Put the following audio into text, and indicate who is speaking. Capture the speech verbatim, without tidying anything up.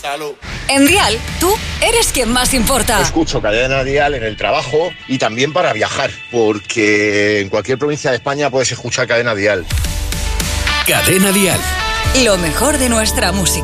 Speaker 1: Salud.
Speaker 2: En Dial, tú eres quien más importa.
Speaker 3: Escucho Cadena Dial en el trabajo y también para viajar, porque en cualquier provincia de España puedes escuchar Cadena Dial.
Speaker 4: Cadena Dial.
Speaker 2: Lo mejor de nuestra música.